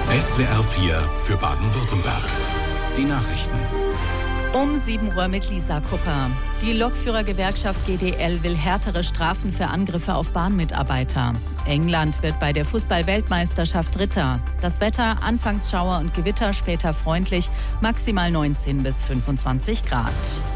SWR 4 für Baden-Württemberg. Die Nachrichten. Um 7 Uhr mit Lisa Kupper. Die Lokführergewerkschaft GDL will härtere Strafen für Angriffe auf Bahnmitarbeiter. England wird bei der Fußball-Weltmeisterschaft Dritter. Das Wetter, anfangs Schauer und Gewitter, später freundlich, maximal 19 bis 25 Grad.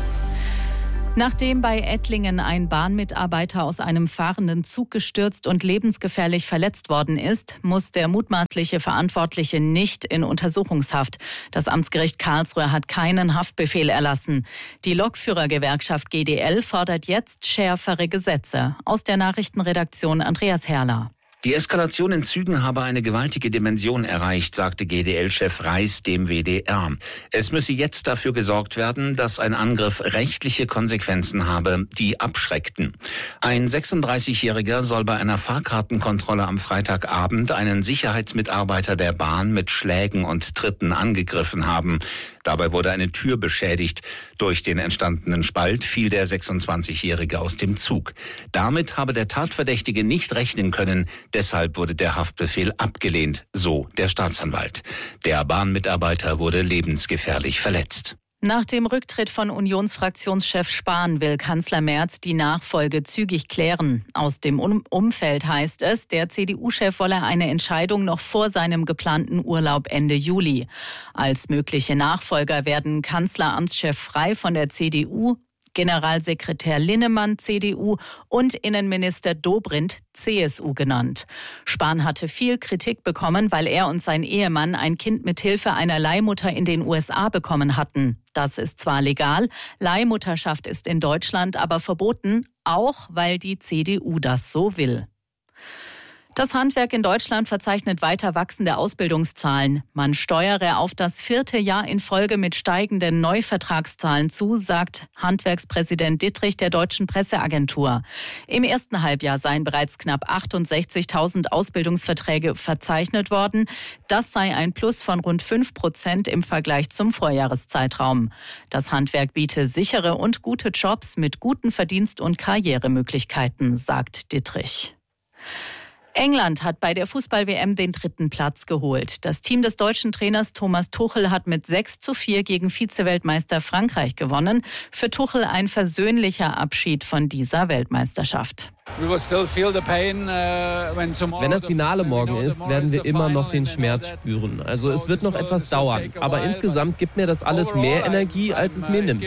Nachdem bei Ettlingen ein Bahnmitarbeiter aus einem fahrenden Zug gestürzt und lebensgefährlich verletzt worden ist, muss der mutmaßliche Verantwortliche nicht in Untersuchungshaft. Das Amtsgericht Karlsruhe hat keinen Haftbefehl erlassen. Die Lokführergewerkschaft GDL fordert jetzt schärfere Gesetze. Aus der Nachrichtenredaktion Andreas Herrler. Die Eskalation in Zügen habe eine gewaltige Dimension erreicht, sagte GDL-Chef Reis dem WDR. Es müsse jetzt dafür gesorgt werden, dass ein Angriff rechtliche Konsequenzen habe, die abschreckten. Ein 36-Jähriger soll bei einer Fahrkartenkontrolle am Freitagabend einen Sicherheitsmitarbeiter der Bahn mit Schlägen und Tritten angegriffen haben. Dabei wurde eine Tür beschädigt. Durch den entstandenen Spalt fiel der 26-Jährige aus dem Zug. Damit habe der Tatverdächtige nicht rechnen können. Deshalb wurde der Haftbefehl abgelehnt, so der Staatsanwalt. Der Bahnmitarbeiter wurde lebensgefährlich verletzt. Nach dem Rücktritt von Unionsfraktionschef Spahn will Kanzler Merz die Nachfolge zügig klären. Aus dem Umfeld heißt es, der CDU-Chef wolle eine Entscheidung noch vor seinem geplanten Urlaub Ende Juli. Als mögliche Nachfolger werden Kanzleramtschef Frey von der CDU, Generalsekretär Linnemann, CDU und Innenminister Dobrindt, CSU genannt. Spahn hatte viel Kritik bekommen, weil er und sein Ehemann ein Kind mit Hilfe einer Leihmutter in den USA bekommen hatten. Das ist zwar legal, Leihmutterschaft ist in Deutschland aber verboten, auch weil die CDU das so will. Das Handwerk in Deutschland verzeichnet weiter wachsende Ausbildungszahlen. Man steuere auf das 4. Jahr in Folge mit steigenden Neuvertragszahlen zu, sagt Handwerkspräsident Dittrich der Deutschen Presseagentur. Im ersten Halbjahr seien bereits knapp 68.000 Ausbildungsverträge verzeichnet worden. Das sei ein Plus von rund 5% im Vergleich zum Vorjahreszeitraum. Das Handwerk biete sichere und gute Jobs mit guten Verdienst- und Karrieremöglichkeiten, sagt Dittrich. England hat bei der Fußball-WM den 3. Platz geholt. Das Team des deutschen Trainers Thomas Tuchel hat mit 6:4 gegen Vize-Weltmeister Frankreich gewonnen. Für Tuchel ein versöhnlicher Abschied von dieser Weltmeisterschaft. Wenn das Finale morgen ist, werden wir immer noch den Schmerz spüren. Also es wird noch etwas dauern. Aber insgesamt gibt mir das alles mehr Energie, als es mir nimmt.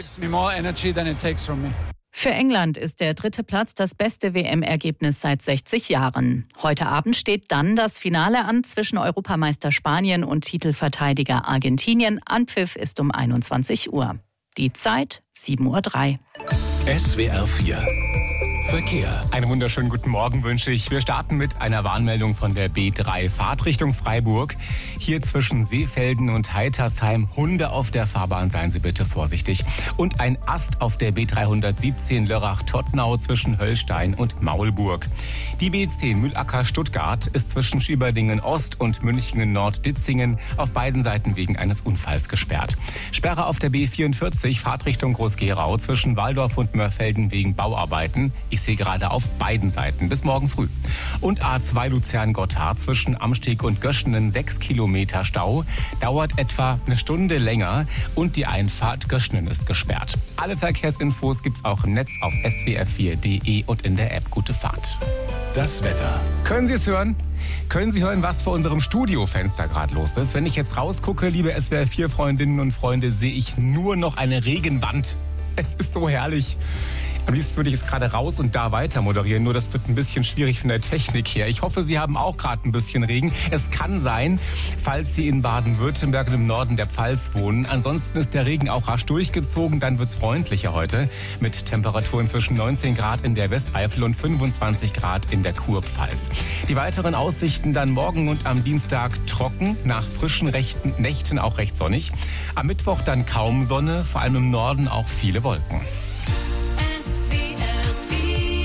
Für England ist der 3. Platz das beste WM-Ergebnis seit 60 Jahren. Heute Abend steht dann das Finale an zwischen Europameister Spanien und Titelverteidiger Argentinien. Anpfiff ist um 21 Uhr. Die Zeit 7:03 Uhr. SWR 4 Verkehr. Einen wunderschönen guten Morgen wünsche ich. Wir starten mit einer Warnmeldung von der B3 Fahrtrichtung Freiburg. Hier zwischen Seefelden und Heitersheim. Hunde auf der Fahrbahn, seien Sie bitte vorsichtig. Und ein Ast auf der B317 Lörrach-Tottnau zwischen Höllstein und Maulburg. Die B10 Mühlacker-Stuttgart ist zwischen Schieberdingen Ost und Münchingen Nord-Ditzingen auf beiden Seiten wegen eines Unfalls gesperrt. Sperre auf der B44 Fahrtrichtung Groß-Gerau zwischen Walldorf und Mörfelden wegen Bauarbeiten. Ich sehe gerade auf beiden Seiten. Bis morgen früh. Und A2 Luzern-Gotthard zwischen Amsteg und Göschenen 6 Kilometer Stau. Dauert etwa eine Stunde länger und die Einfahrt Göschenen ist gesperrt. Alle Verkehrsinfos gibt's auch im Netz auf swr4.de und in der App. Gute Fahrt. Das Wetter. Können Sie es hören? Können Sie hören, was vor unserem Studiofenster gerade los ist? Wenn ich jetzt rausgucke, liebe SWR4-Freundinnen und Freunde, sehe ich nur noch eine Regenwand. Es ist so herrlich. Am liebsten würde ich jetzt gerade raus und da weiter moderieren, nur das wird ein bisschen schwierig von der Technik her. Ich hoffe, Sie haben auch gerade ein bisschen Regen. Es kann sein, falls Sie in Baden-Württemberg und im Norden der Pfalz wohnen. Ansonsten ist der Regen auch rasch durchgezogen, dann wird es freundlicher heute mit Temperaturen zwischen 19 Grad in der Westeifel und 25 Grad in der Kurpfalz. Die weiteren Aussichten dann morgen und am Dienstag trocken, nach frischen Nächten auch recht sonnig. Am Mittwoch dann kaum Sonne, vor allem im Norden auch viele Wolken.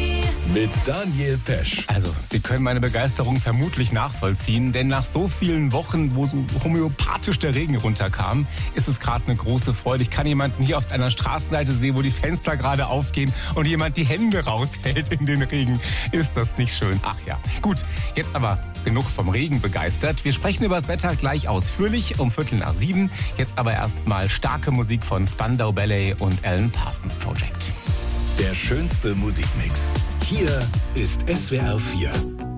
mit Daniel Pesch. Also, Sie können meine Begeisterung vermutlich nachvollziehen, denn nach so vielen Wochen, wo so homöopathisch der Regen runterkam, ist es gerade eine große Freude. Ich kann jemanden hier auf einer Straßenseite sehen, wo die Fenster gerade aufgehen und jemand die Hände raushält in den Regen. Ist das nicht schön? Ach ja. Gut, jetzt aber genug vom Regen begeistert. Wir sprechen über das Wetter gleich ausführlich um 6:15. Jetzt aber erstmal starke Musik von Spandau Ballet und Alan Parsons Project. Der schönste Musikmix. Hier ist SWR 4.